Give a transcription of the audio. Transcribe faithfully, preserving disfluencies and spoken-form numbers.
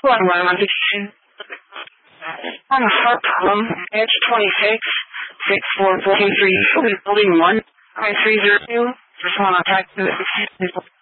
One one one fifteen. On a heart problem, edge twenty-six, six four four two three, building one, nine three zero two. Just want to attack the